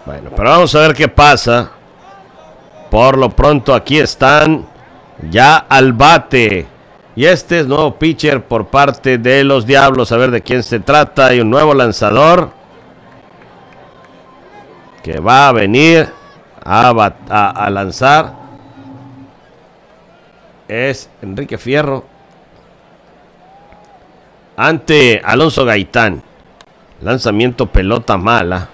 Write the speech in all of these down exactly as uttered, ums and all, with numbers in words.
Bueno, pero vamos a ver qué pasa. Por lo pronto aquí están ya al bate. Y este es nuevo pitcher por parte de los Diablos. A ver de quién se trata. Hay un nuevo lanzador que va a venir a, bat- a, a lanzar. Es Enrique Fierro ante Alonso Gaitán. Lanzamiento pelota mala.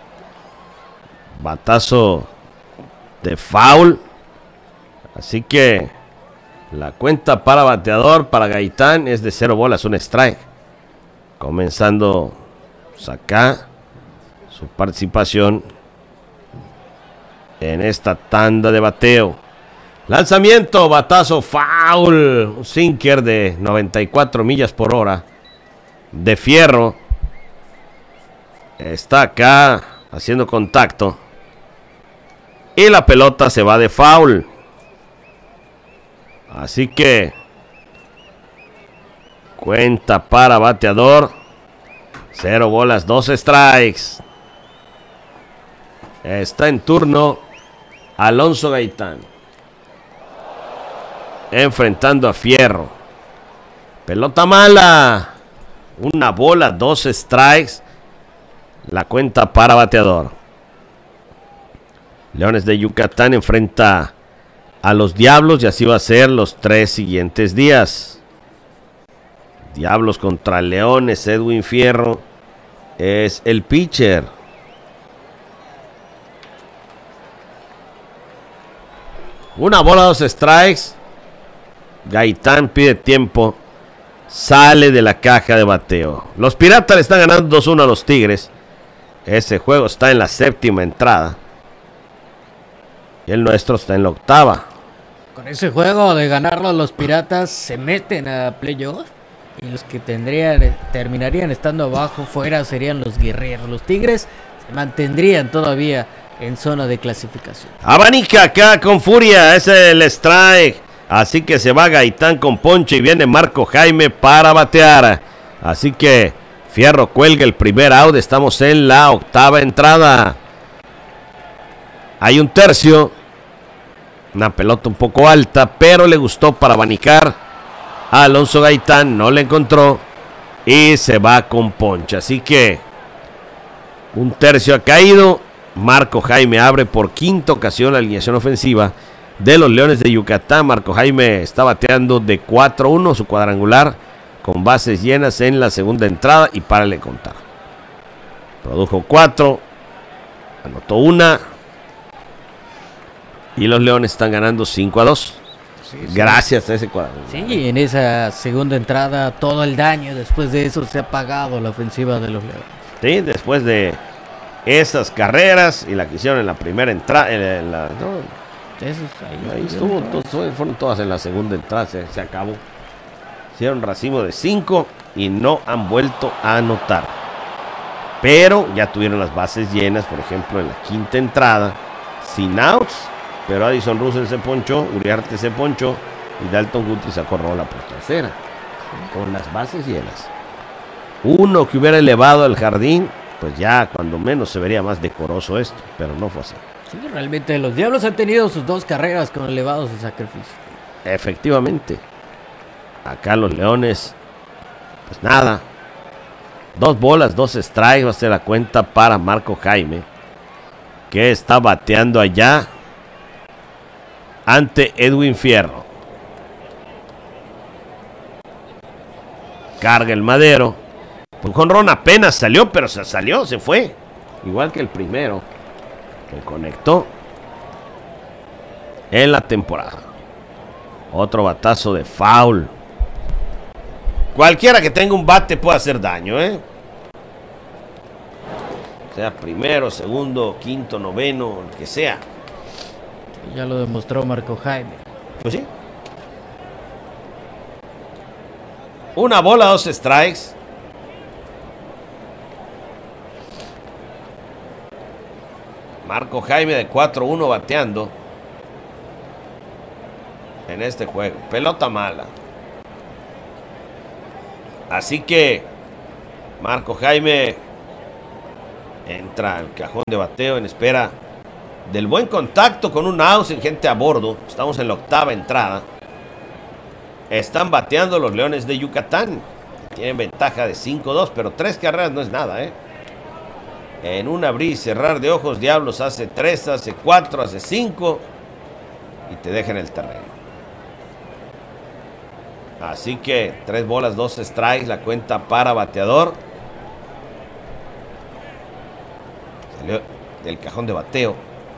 Batazo de foul. Así que la cuenta para bateador para Gaitán es de cero bolas, un strike. Comenzando acá su participación en esta tanda de bateo. Lanzamiento, batazo, foul. Un sinker de noventa y cuatro millas por hora de Fierro. Está acá haciendo contacto. Y la pelota se va de foul. Así que cuenta para bateador. Cero bolas, dos strikes. Está en turno Alonso Gaitán. Enfrentando a Fierro. Pelota mala. Una bola, dos strikes. La cuenta para bateador. Leones de Yucatán enfrenta a los Diablos y así va a ser los tres siguientes días. Diablos contra Leones. Edwin Fierro es el pitcher. Una bola, dos strikes. Gaitán pide tiempo. Sale de la caja de bateo. Los Piratas le están ganando dos uno a los Tigres. Ese juego está en la séptima entrada. Y el nuestro está en la octava. Con ese juego de ganarlo, los Piratas se meten a playoff. Y los que tendrían, terminarían estando abajo fuera serían los Guerreros. Los Tigres se mantendrían todavía en zona de clasificación. Abanica acá con furia. Ese es el strike. Así que se va Gaitán con ponche y viene Marco Jaime para batear. Así que Fierro cuelga el primer out. Estamos en la octava entrada. Hay un tercio. Una pelota un poco alta, pero le gustó para abanicar a Alonso Gaitán. No le encontró y se va con ponche. Así que un tercio ha caído. Marco Jaime abre por quinta ocasión la alineación ofensiva de los Leones de Yucatán. Marco Jaime está bateando de cuatro uno, su cuadrangular con bases llenas en la segunda entrada y párale contar. Produjo cuatro, anotó una y los Leones están ganando cinco a dos. Sí, sí. Gracias a ese cuadrangular. Sí, en esa segunda entrada todo el daño después de eso se ha pagado la ofensiva de los Leones. Sí, después de esas carreras y la que hicieron en la primera entrada, en la, no, Eso ahí, ahí estuvo, todo, fueron todas en la segunda entrada, se, se acabó. Hicieron racimo de cinco y no han vuelto a anotar. Pero ya tuvieron las bases llenas, por ejemplo, en la quinta entrada, sin outs, pero Addison Russell se ponchó, Uriarte se ponchó y Dalton Guthrie sacó rola por tercera, con las bases llenas. Uno que hubiera elevado al jardín, pues ya cuando menos se vería más decoroso esto, pero no fue así. Sí, realmente los Diablos han tenido sus dos carreras con elevados de sacrificio. Efectivamente. Acá los Leones, pues nada. Dos bolas, dos strikes va a ser la cuenta para Marco Jaime, que está bateando allá ante Edwin Fierro. Carga el madero. Un jonrón apenas salió, pero se salió, se fue. Igual que el primero. Que conectó en la temporada. Otro batazo de foul. Cualquiera que tenga un bate puede hacer daño, ¿eh? Sea primero, segundo, quinto, noveno, el que sea. Ya lo demostró Marco Jaime. Pues sí. Una bola, dos strikes. Marco Jaime de cuatro uno bateando en este juego. Pelota mala. Así que Marco Jaime Entra el cajón de bateo en espera del buen contacto con un out sin gente a bordo. Estamos en la octava entrada. Están bateando los Leones de Yucatán. Tienen ventaja de cinco dos, pero tres carreras no es nada, ¿eh? En un abrir y cerrar de ojos, Diablos hace tres, hace cuatro, hace cinco y te deja en el terreno. Así que tres bolas, dos strikes, la cuenta para bateador. Salió del cajón de bateo.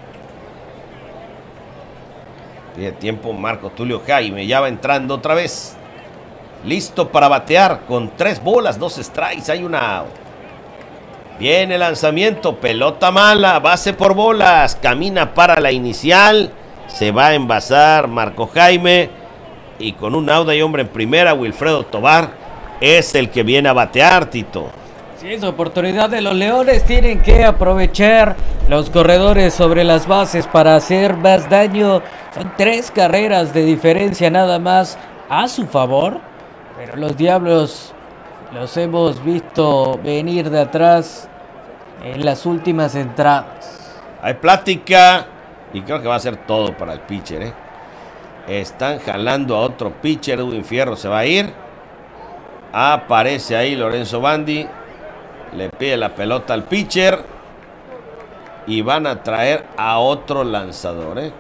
Pide tiempo Marco Tulio Jaime, ya va entrando otra vez. Listo para batear con tres bolas, dos strikes, hay una out. Viene el lanzamiento, pelota mala, base por bolas, camina para la inicial, se va a envasar Marco Jaime y con un out y hombre en primera, Wilfredo Tovar es el que viene a batear, Tito. Sí, es oportunidad de los Leones, tienen que aprovechar los corredores sobre las bases para hacer más daño. Son tres carreras de diferencia nada más a su favor, pero los Diablos los hemos visto venir de atrás en las últimas entradas. Hay plática y creo que va a ser todo para el pitcher, ¿eh? Están jalando a otro pitcher, Edwin Fierro se va a ir. Aparece ahí Lorenzo Bandi, le pide la pelota al pitcher y van a traer a otro lanzador, ¿eh?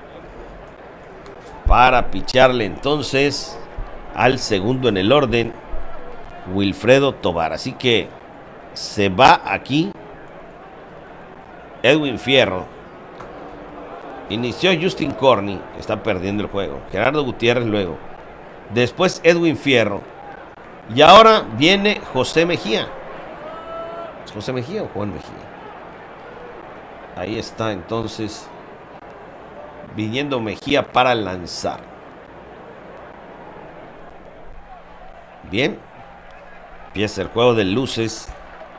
Para picharle entonces al segundo en el orden, Wilfredo Tovar. Así que se va aquí Edwin Fierro. Inició Justin Corney, que está perdiendo el juego. Gerardo Gutiérrez luego. Después Edwin Fierro. Y ahora viene José Mejía. ¿Es José Mejía o Juan Mejía? Ahí está entonces viniendo Mejía para lanzar. Bien. Empieza el juego de luces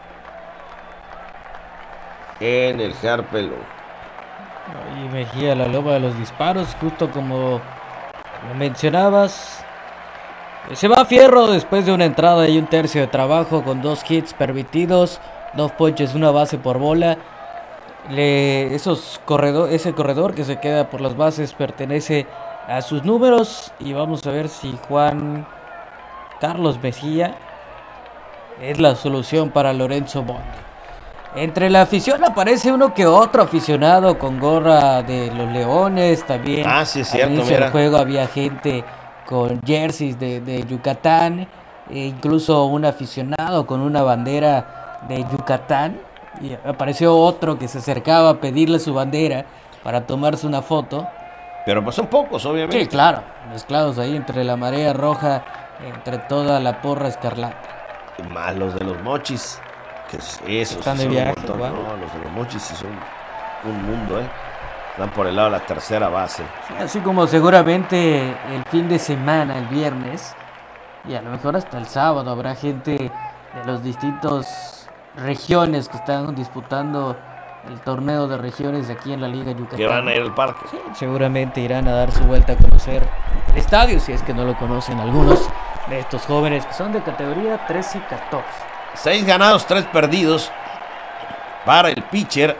en el Harpelo. Y Mejía, la loba de los disparos, justo como lo mencionabas. Se va Fierro después de una entrada y un tercio de trabajo con dos hits permitidos, dos ponches, una base por bola. Le, esos corredor, ese corredor que se queda por las bases pertenece a sus números. Y vamos a ver si Juan Carlos Mejía es la solución para Lorenzo Bond. Entre la afición aparece uno que otro aficionado con gorra de los Leones. También ah, sí, es cierto, al inicio del juego había gente con jerseys de, de Yucatán, e incluso un aficionado con una bandera de Yucatán. Y apareció otro que se acercaba a pedirle su bandera para tomarse una foto. Pero pues son pocos, obviamente. Sí, claro, mezclados ahí entre la marea roja, entre toda la porra escarlata. Más los de los mochis, que esos están sí de son viaje, un montón. ¿verdad? No, los de los mochis sí son un mundo, ¿eh? Están por el lado de la tercera base. Sí, así como seguramente el fin de semana, el viernes, y a lo mejor hasta el sábado, habrá gente de los distintos regiones que están disputando el torneo de regiones aquí en la Liga Yucatán. Que van a ir al parque. Sí, seguramente irán a dar su vuelta a conocer el estadio, si es que no lo conocen algunos de estos jóvenes que son de categoría trece catorce. Seis ganados, tres perdidos para el pitcher.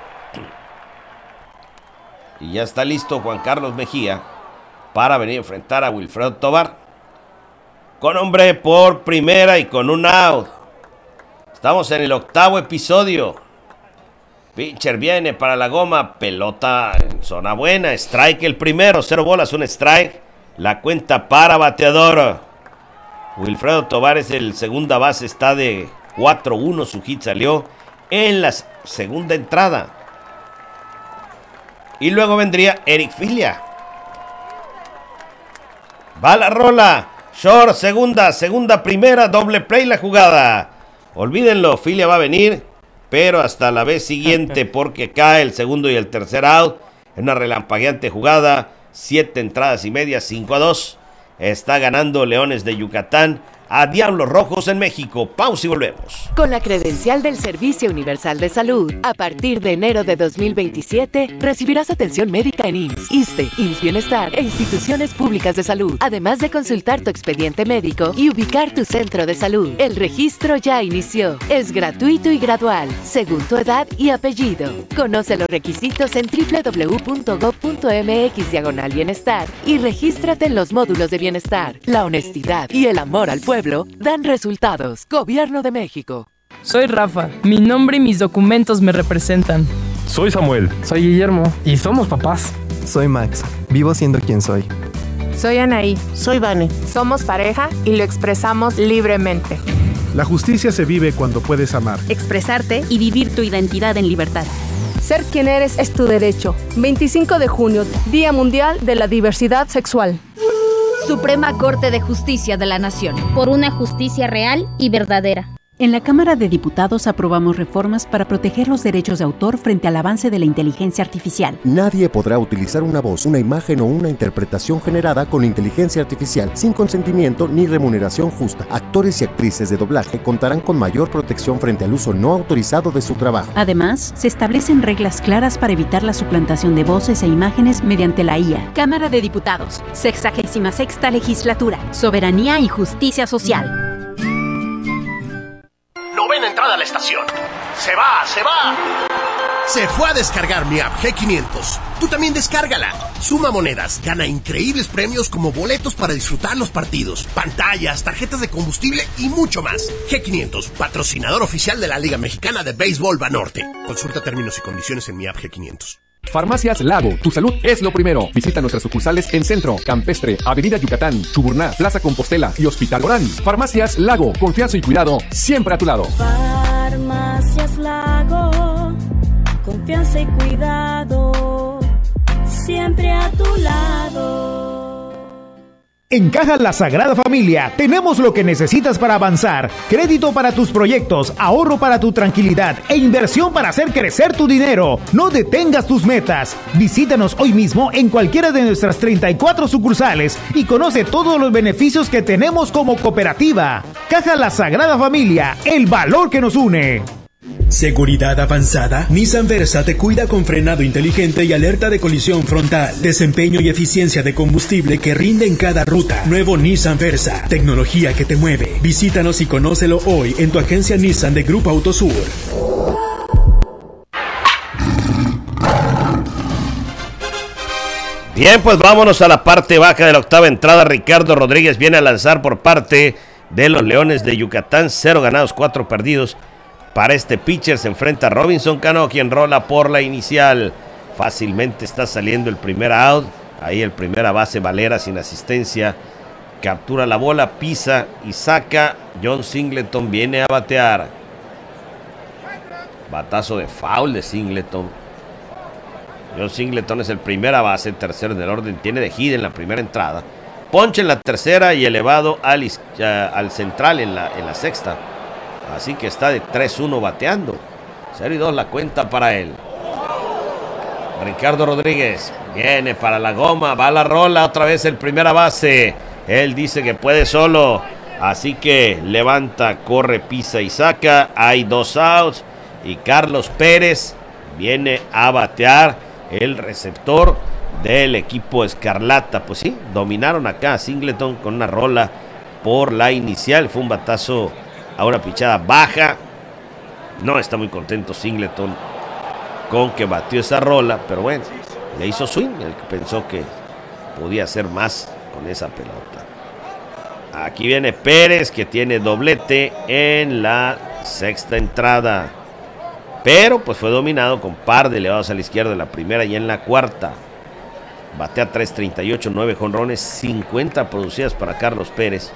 Y ya está listo Juan Carlos Mejía para venir a enfrentar a Wilfredo Tovar. Con hombre por primera y con un out. Estamos en el octavo episodio. Pitcher viene para la goma. Pelota en zona buena. Strike el primero. Cero bolas, un strike. La cuenta para bateador. Wilfredo Tovar es el segunda base. Está de cuatro uno. Su hit salió en la segunda entrada. Y luego vendría Eric Filia. Va la rola. Short, segunda, segunda, primera. Doble play la jugada. Olvídenlo, Filia va a venir. Pero hasta la vez siguiente porque cae el segundo y el tercer out. En una relampagueante jugada. Siete entradas y media, cinco a dos. Está ganando Leones de Yucatán a Diablos Rojos en México. Pausa y volvemos. Con la credencial del Servicio Universal de Salud, a partir de enero de dos mil veintisiete, recibirás atención médica en I M S S, ISSSTE, I M S S Bienestar e instituciones públicas de salud, además de consultar tu expediente médico y ubicar tu centro de salud. El registro ya inició. Es gratuito y gradual, según tu edad y apellido. Conoce los requisitos en doble u doble u doble u punto gob punto eme equis diagonal bienestar y regístrate en los módulos de bienestar. La honestidad y el amor al pueblo dan resultados. Gobierno de México. Soy Rafa. Mi nombre y mis documentos me representan. Soy Samuel. Soy Guillermo. Y somos papás. Soy Max. Vivo siendo quien soy. Soy Anaí. Soy Vane. Somos pareja y lo expresamos libremente. La justicia se vive cuando puedes amar, expresarte y vivir tu identidad en libertad. Ser quien eres es tu derecho. veinticinco de junio, Día Mundial de la Diversidad Sexual. Suprema Corte de Justicia de la Nación. Por una justicia real y verdadera. En la Cámara de Diputados aprobamos reformas para proteger los derechos de autor frente al avance de la inteligencia artificial. Nadie podrá utilizar una voz, una imagen o una interpretación generada con inteligencia artificial sin consentimiento ni remuneración justa. Actores y actrices de doblaje contarán con mayor protección frente al uso no autorizado de su trabajo. Además, se establecen reglas claras para evitar la suplantación de voces e imágenes mediante la I A. Cámara de Diputados, sexagésima sexta Legislatura, Soberanía y Justicia Social. Novena entrada a la estación. ¡Se va, se va! Se fue a descargar mi app G quinientos. Tú también descárgala. Suma monedas, gana increíbles premios como boletos para disfrutar los partidos, pantallas, tarjetas de combustible y mucho más. G quinientos, patrocinador oficial de la Liga Mexicana de Béisbol Banorte. Consulta términos y condiciones en mi app G quinientos. Farmacias Lago, tu salud es lo primero. Visita nuestras sucursales en Centro, Campestre, Avenida Yucatán, Chuburná, Plaza Compostela y Hospital Orán. Farmacias Lago, confianza y cuidado siempre a tu lado. Farmacias Lago, confianza y cuidado siempre a tu lado. En Caja La Sagrada Familia tenemos lo que necesitas para avanzar. Crédito para tus proyectos, ahorro para tu tranquilidad e inversión para hacer crecer tu dinero. No detengas tus metas. Visítanos hoy mismo en cualquiera de nuestras treinta y cuatro sucursales y conoce todos los beneficios que tenemos como cooperativa. Caja La Sagrada Familia, el valor que nos une. Seguridad avanzada. Nissan Versa te cuida con frenado inteligente y alerta de colisión frontal. Desempeño y eficiencia de combustible que rinde en cada ruta. Nuevo Nissan Versa. Tecnología que te mueve. Visítanos y conócelo hoy en tu agencia Nissan de Grupo Autosur. Bien, pues vámonos a la parte baja de la octava entrada. Ricardo Rodríguez viene a lanzar por parte de los Leones de Yucatán. Cero ganados, cuatro perdidos. Para este pitcher se enfrenta a Robinson Cano, quien rola por la inicial. Fácilmente está saliendo el primer out. Ahí el primera base Valera sin asistencia. Captura la bola, pisa y saca. John Singleton viene a batear. Batazo de foul de Singleton. John Singleton es el primera base, tercero en el orden. Tiene de hit en la primera entrada. Ponche en la tercera y elevado al, uh, al central en la, en la sexta. Así que está de tres uno bateando. cero y dos la cuenta para él. Ricardo Rodríguez viene para la goma. Va a la rola otra vez el primera base. Él dice que puede solo. Así que levanta, corre, pisa y saca. Hay dos outs. Y Carlos Pérez viene a batear, el receptor del equipo Escarlata. Pues sí, dominaron acá a Singleton con una rola por la inicial. Fue un batazo a una pichada baja. No está muy contento Singleton con que batió esa rola, pero bueno, le hizo swing, el que pensó que podía hacer más con esa pelota. Aquí viene Pérez, que tiene doblete en la sexta entrada, pero pues fue dominado con par de elevados a la izquierda en la primera y en la cuarta. Batea tres treinta y ocho, nueve jonrones, cincuenta producidas para Carlos Pérez.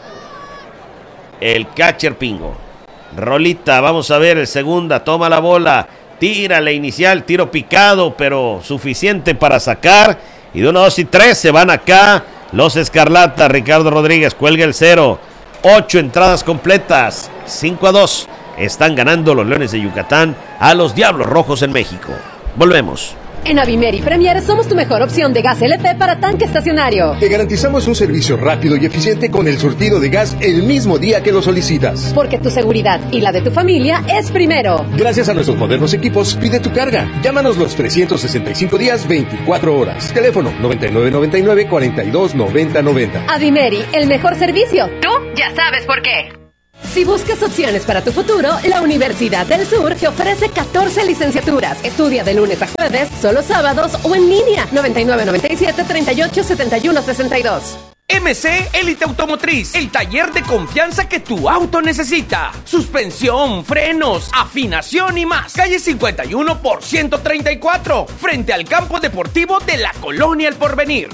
El catcher Pingo. Rolita, vamos a ver el segunda, toma la bola, tira la inicial, tiro picado, pero suficiente para sacar. Y de uno, dos y tres se van acá los Escarlatas. Ricardo Rodríguez cuelga el cero. Ocho entradas completas, cinco a dos. Están ganando los Leones de Yucatán a los Diablos Rojos en México. Volvemos. En Avimeri Premier somos tu mejor opción de gas L P para tanque estacionario. Te garantizamos un servicio rápido y eficiente con el surtido de gas el mismo día que lo solicitas. Porque tu seguridad y la de tu familia es primero. Gracias a nuestros modernos equipos, pide tu carga. Llámanos los trescientos sesenta y cinco días, veinticuatro horas. Teléfono noventa y nueve noventa y nueve, cuarenta y dos noventa noventa. Avimeri, el mejor servicio. Tú ya sabes por qué. Si buscas opciones para tu futuro, la Universidad del Sur te ofrece catorce licenciaturas. Estudia de lunes a jueves, solo sábados o en línea. noventa y nueve noventa y siete, treinta y ocho, setenta y uno, sesenta y dos. M C Élite Automotriz, el taller de confianza que tu auto necesita. Suspensión, frenos, afinación y más. Calle cincuenta y uno por ciento treinta y cuatro, frente al campo deportivo de la Colonia El Porvenir.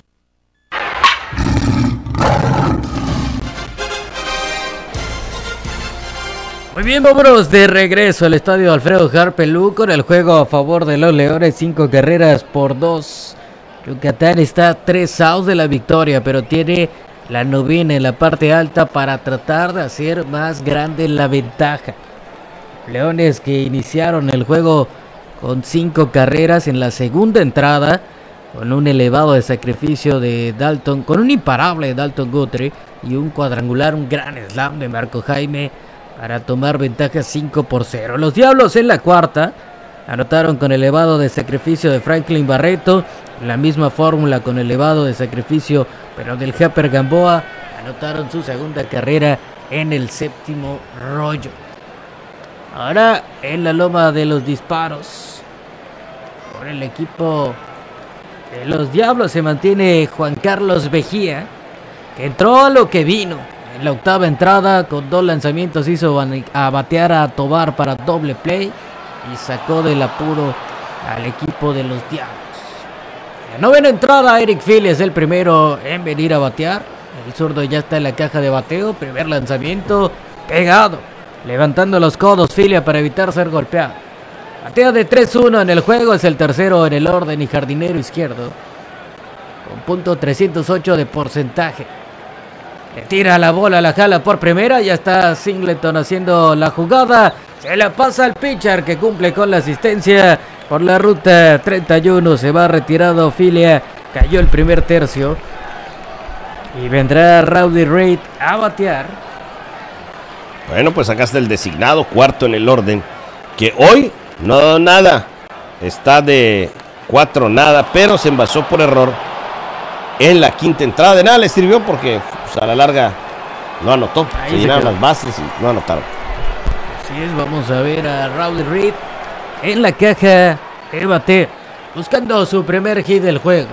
Muy bien, vámonos de regreso al estadio Alfredo Harpelú con el juego a favor de los Leones, cinco carreras por dos. Yucatán está a tres outs de la victoria, pero tiene la novena en la parte alta para tratar de hacer más grande la ventaja. Leones que iniciaron el juego con cinco carreras en la segunda entrada, con un elevado de sacrificio de Dalton, con un imparable de Dalton Guthrie y un cuadrangular, un gran slam de Marco Jaime para tomar ventaja cinco por cero. Los Diablos en la cuarta anotaron con elevado de sacrificio de Franklin Barreto, la misma fórmula con elevado de sacrificio pero del Japper Gamboa, anotaron su segunda carrera en el séptimo rollo. Ahora en la loma de los disparos por el equipo de los Diablos se mantiene Juan Carlos Vejía, que entró a lo que vino. En la octava entrada, con dos lanzamientos, hizo a batear a Tobar para doble play y sacó del apuro al equipo de los Diablos. En la novena entrada, Eric Philly es el primero en venir a batear. El zurdo ya está en la caja de bateo. Primer lanzamiento pegado, levantando los codos Philly para evitar ser golpeado. Batea de tres uno en el juego, es el tercero en el orden y jardinero izquierdo, con punto trescientos ocho de porcentaje. Le tira la bola, la jala por primera, ya está Singleton haciendo la jugada, se la pasa al pitcher que cumple con la asistencia por la ruta treinta y uno, se va retirado Filia, cayó el primer tercio y vendrá Rowdy Reed a batear. Bueno, pues acá está el designado, cuarto en el orden, que hoy no nada, está de cuatro nada, pero se envasó por error en la quinta entrada. De nada le sirvió porque pues, a la larga no anotó. Ahí se llenaron las bases y no anotaron. Así es, vamos a ver a Rowdy Reed en la caja de bateo, buscando su primer hit del juego.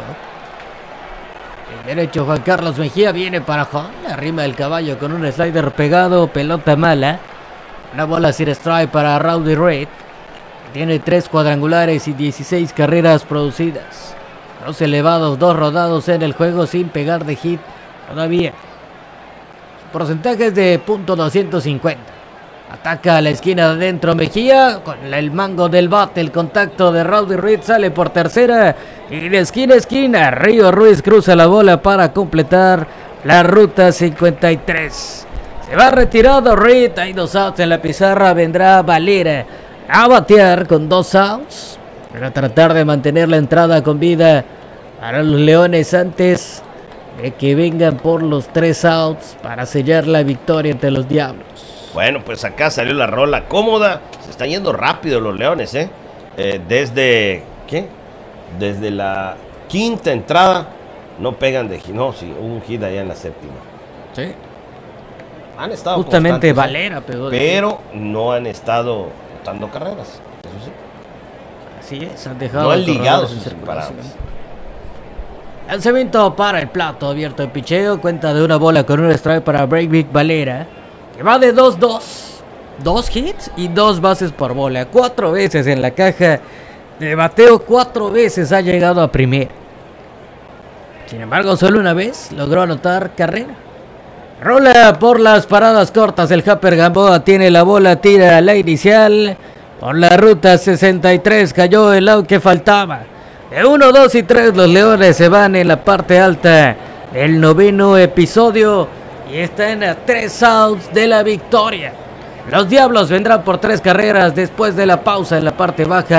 El derecho Juan Carlos Mejía viene para Juan, arrima del caballo con un slider pegado, pelota mala. Una bola sin strike para Rowdy Reed. Tiene tres cuadrangulares y dieciséis carreras producidas. Dos elevados, dos rodados en el juego sin pegar de hit todavía. Su porcentaje es de punto doscientos cincuenta. Ataca a la esquina de adentro Mejía con el mango del bate. El contacto de Rowdy Reed sale por tercera. Y de esquina a esquina, Río Ruiz cruza la bola para completar la ruta cincuenta y tres. Se va retirado Reed. Hay dos outs en la pizarra. Vendrá Valera a batear con dos outs para tratar de mantener la entrada con vida para los Leones antes de que vengan por los tres outs para sellar la victoria ante los Diablos. Bueno, pues acá salió la rola cómoda. Se están yendo rápido los Leones, ¿eh? eh desde, ¿qué? Desde la quinta entrada no pegan de hit. No, sí, hubo un hit allá en la séptima. Sí. Han estado justamente Valera pegó de pero no han estado dando carreras. Eso sí. Así es, han dejado no han ligado sus circulación. Lanzamiento para el plato abierto de picheo. Cuenta de una bola con un strike para Breakbeat Valera, que va de dos dos. Dos hits y dos bases por bola. Cuatro veces en la caja de bateo. Cuatro veces ha llegado a primera. Sin embargo, solo una vez logró anotar carrera. Rola por las paradas cortas. El Japper Gamboa tiene la bola, tira a la inicial. Por la ruta sesenta y tres cayó el out que faltaba. De uno, dos y tres los Leones se van en la parte alta del noveno episodio y están a tres outs de la victoria. Los Diablos vendrán por tres carreras después de la pausa en la parte baja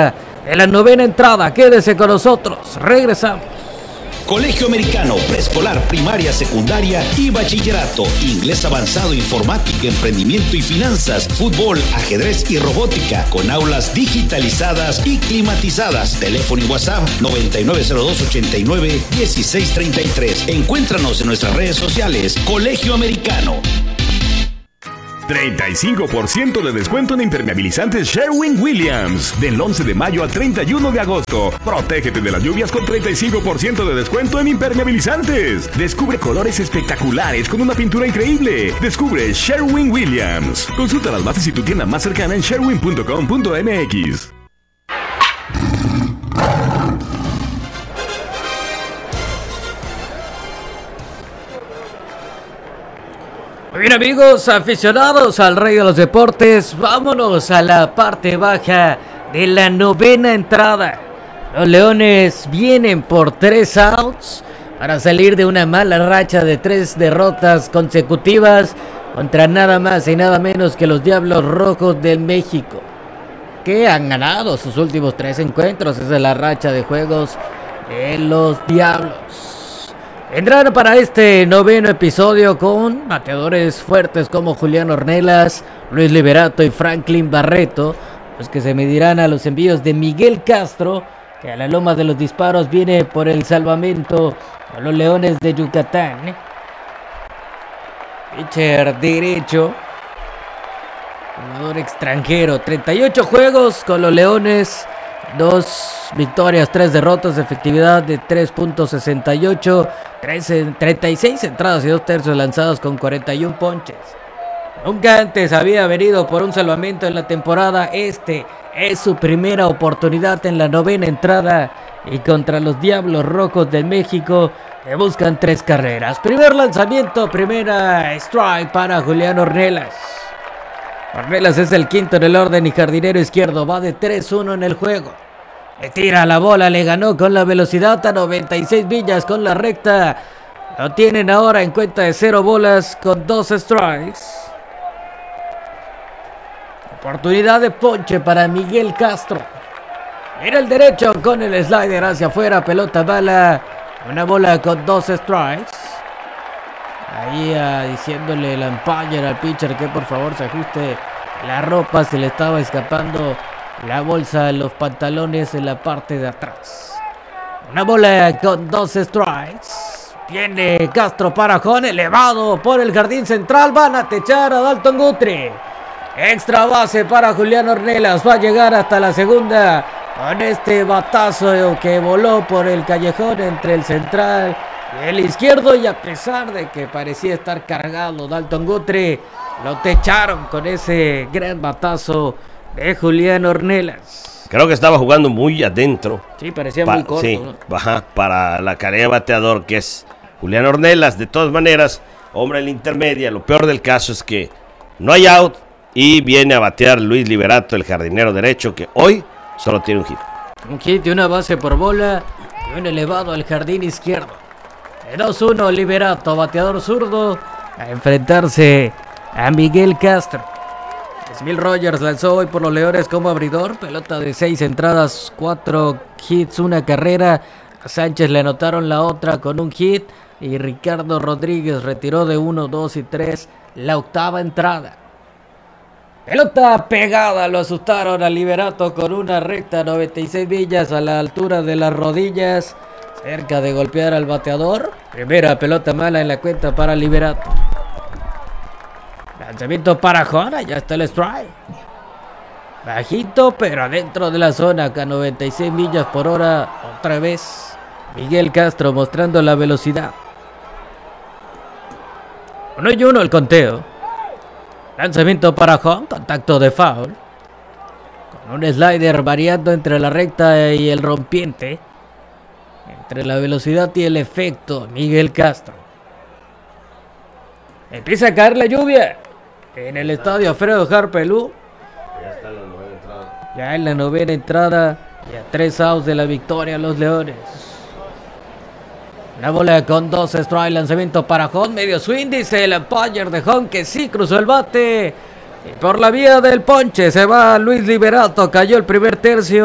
de la novena entrada. Quédese con nosotros, regresamos. Colegio Americano, preescolar, primaria, secundaria y bachillerato. Inglés avanzado, informática, emprendimiento y finanzas, fútbol, ajedrez y robótica, con aulas digitalizadas y climatizadas. Teléfono y WhatsApp noventa y nueve cero dos ochenta y nueve dieciséis treinta y tres. Encuéntranos en nuestras redes sociales. Colegio Americano. treinta y cinco por ciento de descuento en impermeabilizantes Sherwin-Williams. Del once de mayo al treinta y uno de agosto. Protégete de las lluvias con treinta y cinco por ciento de descuento en impermeabilizantes. Descubre colores espectaculares con una pintura increíble. Descubre Sherwin-Williams. Consulta las bases y tu tienda más cercana en sherwin punto com punto m x. Muy bien, amigos aficionados al Rey de los Deportes, vámonos a la parte baja de la novena entrada. Los Leones vienen por tres outs para salir de una mala racha de tres derrotas consecutivas contra nada más y nada menos que los Diablos Rojos del México, que han ganado sus últimos tres encuentros. Esa es la racha de juegos de los Diablos. Vendrán para este noveno episodio con bateadores fuertes como Julián Ornelas, Luis Liberato y Franklin Barreto, los que se medirán a los envíos de Miguel Castro, que a la loma de los disparos viene por el salvamento a los Leones de Yucatán. Pitcher derecho, jugador extranjero, treinta y ocho juegos con los Leones, dos victorias, tres derrotas, efectividad de tres punto sesenta y ocho, treinta y seis entradas y dos tercios lanzados con cuarenta y uno ponches. Nunca antes había venido por un salvamento en la temporada. Este es su primera oportunidad en la novena entrada y contra los Diablos Rojos del México, que buscan tres carreras. Primer lanzamiento, primera strike para Julián Ornelas. Ornelas es el quinto en el orden y jardinero izquierdo, va de tres uno en el juego. Le tira la bola, le ganó con la velocidad a noventa y seis millas con la recta. Lo tienen ahora en cuenta de cero bolas con dos strikes. Oportunidad de ponche para Miguel Castro. Era el derecho con el slider hacia afuera, pelota bala. Una bola con dos strikes. Ahí uh, diciéndole el umpire al pitcher que por favor se ajuste la ropa, se le estaba escapando la bolsa en los pantalones en la parte de atrás. Una bola con dos strikes. Viene Castro para Jón, elevado por el jardín central. Van a techar a Dalton Guthrie. Extra base para Julián Ornelas. Va a llegar hasta la segunda con este batazo que voló por el callejón entre el central y el izquierdo. Y a pesar de que parecía estar cargado Dalton Guthrie, lo techaron con ese gran batazo de Julián Ornelas. Creo que estaba jugando muy adentro. Sí, parecía pa- muy corto, sí, ¿no? Baja para la carrera bateador que es Julián Ornelas. De todas maneras, hombre en la intermedia. Lo peor del caso es que no hay out y viene a batear Luis Liberato, el jardinero derecho, que hoy solo tiene un hit. Un hit y una base por bola y un elevado al jardín izquierdo. dos uno Liberato, bateador zurdo, a enfrentarse a Miguel Castro. Smil Rogers lanzó hoy por los Leones como abridor. Pelota de seis entradas, cuatro hits, una carrera. A Sánchez le anotaron la otra con un hit. Y Ricardo Rodríguez retiró de uno, dos y tres la octava entrada. Pelota pegada, lo asustaron a Liberato con una recta noventa y seis millas a la altura de las rodillas. Cerca de golpear al bateador. Primera pelota mala en la cuenta para Liberato. Lanzamiento para Jona, ya está el strike. Bajito, pero adentro de la zona, a noventa y seis millas por hora. Otra vez Miguel Castro mostrando la velocidad. Uno y uno el conteo. Lanzamiento para Jona, contacto de foul. Con un slider variando entre la recta y el rompiente. Entre la velocidad y el efecto, Miguel Castro. Empieza a caer la lluvia en el estadio Alfredo Harpelú. Ya está en la novena entrada. Ya en la novena entrada y a tres outs de la victoria los Leones. Una bola con dos strikes, lanzamiento para Jón, medio swing, dice el umpire de Jón que sí cruzó el bate. Y por la vía del ponche se va Luis Liberato, cayó el primer tercio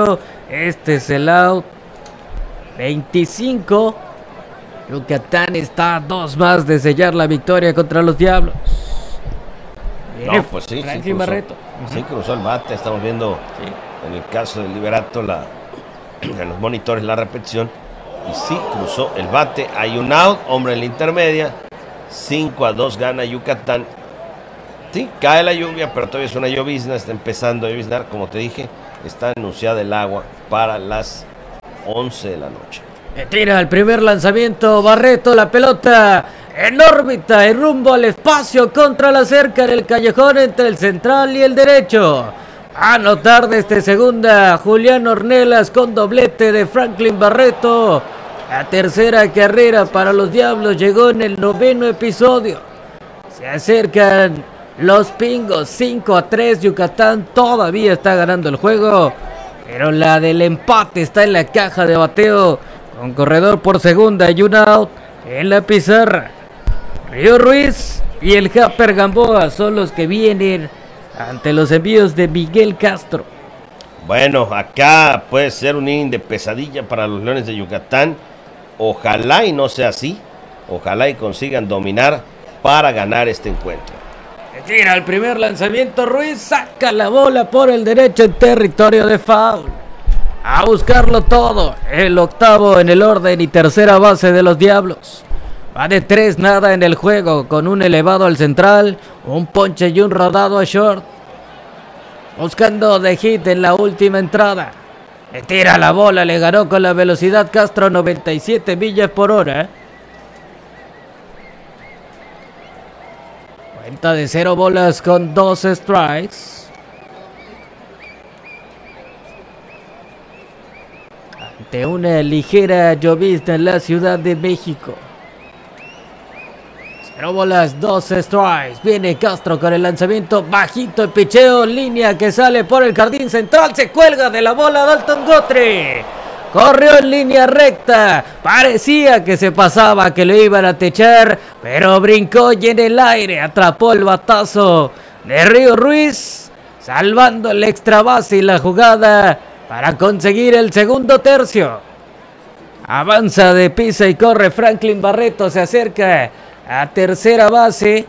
Este es el out veinticinco. Yucatán está a dos más de sellar la victoria contra los Diablos. No, pues sí, sí Franklin cruzó, Barreto. sí cruzó el bate. Estamos viendo sí. en el caso del Liberato la, en los monitores la repetición. Y sí cruzó el bate. Hay un out, hombre en la intermedia. cinco a dos gana Yucatán. Sí, cae la lluvia, pero todavía es una llovizna. Está empezando a lloviznar, como te dije. Está anunciada el agua para las once de la noche. Tira el primer lanzamiento Barreto, la pelota en órbita y rumbo al espacio contra la cerca en el callejón entre el central y el derecho. A anotar desde segunda Julián Ornelas con doblete de Franklin Barreto. La tercera carrera para los Diablos llegó en el noveno episodio. Se acercan los Pingos cinco a tres. Yucatán todavía está ganando el juego, pero la del empate está en la caja de bateo con corredor por segunda y un out en la pizarra. Río Ruiz y el Japper Gamboa son los que vienen ante los envíos de Miguel Castro. Bueno, acá puede ser un inning de pesadilla para los Leones de Yucatán. Ojalá y no sea así. Ojalá y consigan dominar para ganar este encuentro. Tira el primer lanzamiento Ruiz, saca la bola por el derecho en territorio de foul. A buscarlo todo, el octavo en el orden y tercera base de los Diablos. Va de tres nada en el juego, con un elevado al central, un ponche y un rodado a short. Buscando de hit en la última entrada. Le tira la bola, le ganó con la velocidad Castro, noventa y siete millas por hora. Cuenta de cero bolas con dos strikes. Ante una ligera llovizna en la Ciudad de México. Cero bolas, dos strikes. Viene Castro con el lanzamiento bajito, el picheo, línea que sale por el jardín central. Se cuelga de la bola Dalton Guthrie. Corrió en línea recta. Parecía que se pasaba, que lo iban a techar, pero brincó y en el aire atrapó el batazo de Río Ruiz, salvando el extra base y la jugada para conseguir el segundo tercio. Avanza de pisa y corre Franklin Barreto, se acerca a tercera base,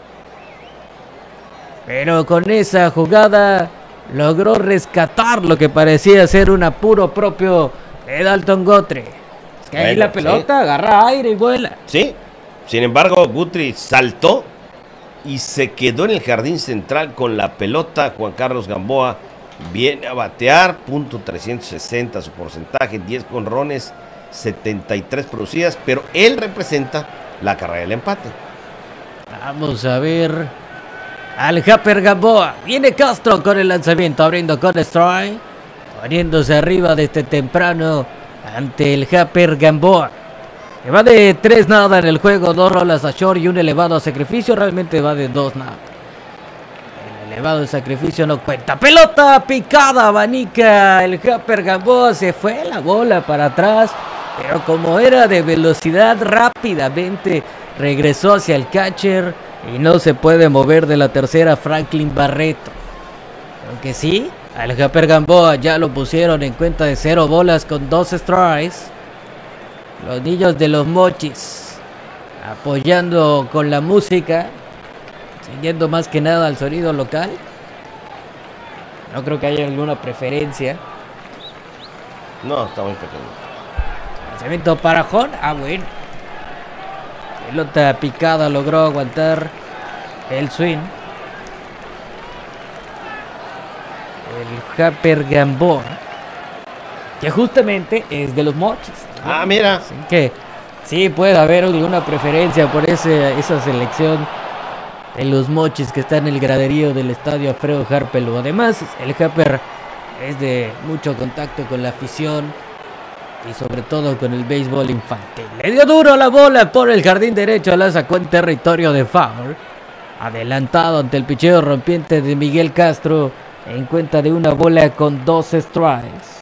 pero con esa jugada logró rescatar lo que parecía ser un apuro propio de Dalton Guthrie. Es que ahí bueno, la pelota sí. agarra aire y vuela. Sí, sin embargo Guthrie saltó y se quedó en el jardín central con la pelota. Juan Carlos Gamboa viene a batear, punto trescientos sesenta su porcentaje, diez jonrones, setenta y tres producidas, pero él representa la carrera del empate. Vamos a ver al Japper Gamboa. Viene Castro con el lanzamiento, abriendo con strike, poniéndose arriba desde temprano ante el Japper Gamboa. Que va de tres nada en el juego, dos rolas a short y un elevado sacrificio. Realmente va de dos nada. El elevado sacrificio no cuenta. Pelota picada, abanica el Japper Gamboa. Se fue la bola para atrás, pero como era de velocidad, rápidamente regresó hacia el catcher y no se puede mover de la tercera Franklin Barreto. Aunque sí, al Japper Gamboa ya lo pusieron en cuenta de cero bolas con dos strikes. Los niños de los Mochis apoyando con la música, siguiendo más que nada al sonido local. No creo que haya alguna preferencia. No, está muy pequeño. Lanzamiento para Jon. Ah, bueno. Pelota picada, logró aguantar el swing. El Japper Gamboa, que justamente es de los Mochis. Ah, mira. Así que sí puede haber alguna preferencia por ese, esa selección de los Mochis que está en el graderío del estadio Alfredo Harpelo. Además, el Japper es de mucho contacto con la afición y sobre todo con el béisbol infantil. Le dio duro la bola por el jardín derecho, la sacó en territorio de foul. Adelantado ante el picheo rompiente de Miguel Castro en cuenta de una bola con dos strikes.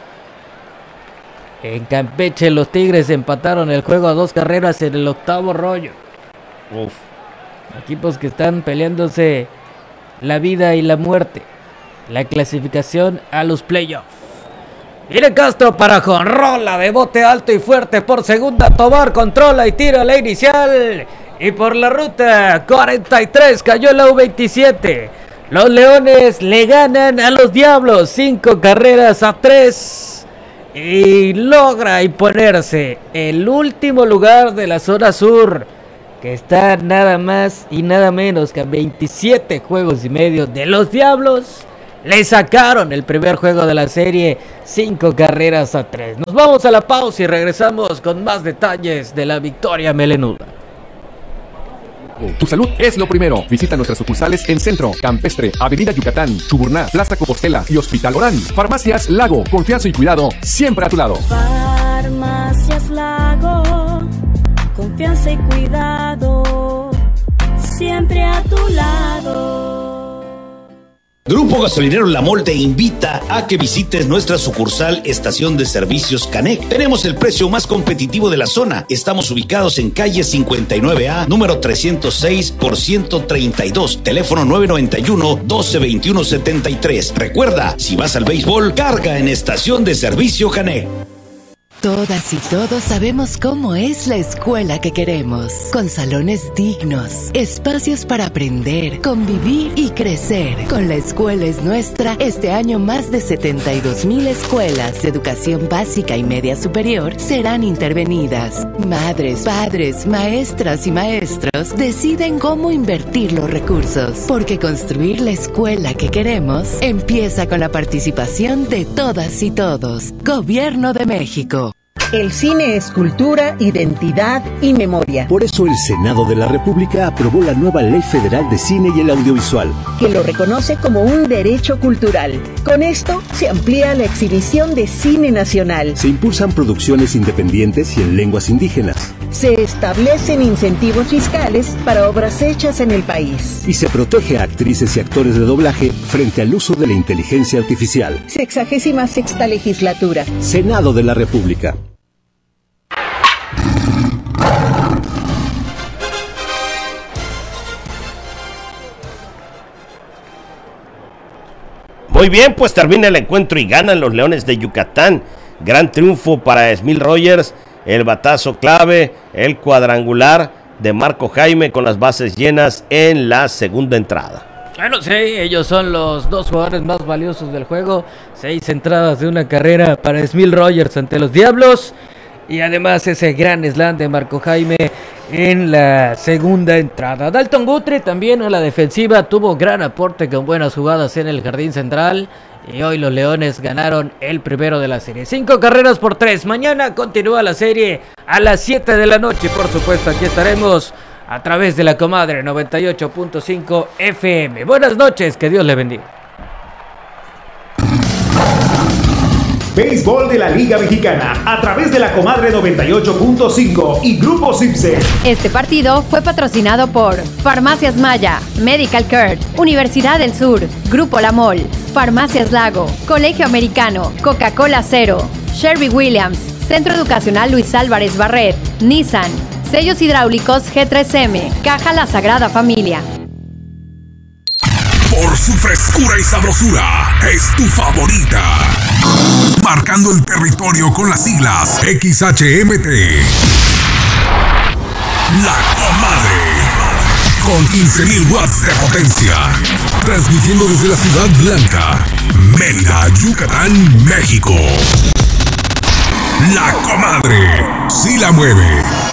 En Campeche los Tigres empataron el juego a dos carreras en el octavo rollo. Uf. Equipos que están peleándose la vida y la muerte. La clasificación a los playoffs. Viene Castro para jonrola de bote alto y fuerte por segunda. Tobar controla y tira la inicial. Y por la ruta cuarenta y tres cayó la U veintisiete. Los Leones le ganan a los Diablos cinco carreras a tres. Y logra imponerse el último lugar de la zona sur, que está nada más y nada menos que a veintisiete juegos y medio de los Diablos. Le sacaron el primer juego de la serie, cinco carreras a tres. Nos vamos a la pausa y regresamos con más detalles de la victoria melenuda. Tu salud es lo primero. Visita nuestras sucursales en Centro, Campestre, Avenida Yucatán, Chuburná, Plaza Compostela y Hospital Orán. Farmacias Lago, confianza y cuidado, siempre a tu lado. Farmacias Lago, confianza y cuidado, siempre a tu lado. Grupo Gasolinero La Mol te invita a que visites nuestra sucursal Estación de Servicios Canec. Tenemos el precio más competitivo de la zona. Estamos ubicados en calle cincuenta y nueve A, número trescientos seis por ciento treinta y dos, teléfono nueve noventa y uno, doce veintiuno setenta y tres. Recuerda, si vas al béisbol, carga en Estación de Servicio Canec. Todas y todos sabemos cómo es la escuela que queremos, con salones dignos, espacios para aprender, convivir y crecer. Con La Escuela es Nuestra, este año más de setenta y dos mil escuelas de educación básica y media superior serán intervenidas. Madres, padres, maestras y maestros deciden cómo invertir los recursos, porque construir la escuela que queremos empieza con la participación de todas y todos. Gobierno de México. El cine es cultura, identidad y memoria. Por eso el Senado de la República aprobó la nueva Ley Federal de Cine y el Audiovisual, que lo reconoce como un derecho cultural. Con esto se amplía la exhibición de cine nacional. Se impulsan producciones independientes y en lenguas indígenas. Se establecen incentivos fiscales para obras hechas en el país. Y se protege a actrices y actores de doblaje frente al uso de la inteligencia artificial. Sexagésima sexta legislatura. Senado de la República. Muy bien, pues termina el encuentro y ganan los Leones de Yucatán. Gran triunfo para Esmil Rogers, el batazo clave, el cuadrangular de Marco Jaime con las bases llenas en la segunda entrada. Bueno, sí, ellos son los dos jugadores más valiosos del juego. Seis entradas de una carrera para Esmil Rogers ante los Diablos. Y además ese gran slam de Marco Jaime en la segunda entrada. Dalton Guthrie también a la defensiva tuvo gran aporte con buenas jugadas en el jardín central. Y hoy los Leones ganaron el primero de la serie. Cinco carreras por tres. Mañana continúa la serie a las siete de la noche. Por supuesto, aquí estaremos a través de la Comadre noventa y ocho punto cinco F M. Buenas noches, que Dios le bendiga. Béisbol de la Liga Mexicana a través de la Comadre noventa y ocho punto cinco y Grupo Cipse. Este partido fue patrocinado por Farmacias Maya, Medical Care, Universidad del Sur, Grupo La Mol, Farmacias Lago, Colegio Americano, Coca-Cola Cero, Sherwin Williams, Centro Educacional Luis Álvarez Barret, Nissan, Sellos Hidráulicos G tres M, Caja La Sagrada Familia. Por su frescura y sabrosura, es tu favorita. Marcando el territorio con las siglas X H M T. La Comadre. Con quince mil watts de potencia. Transmitiendo desde la Ciudad Blanca, Mérida, Yucatán, México. La Comadre. Sí la mueve.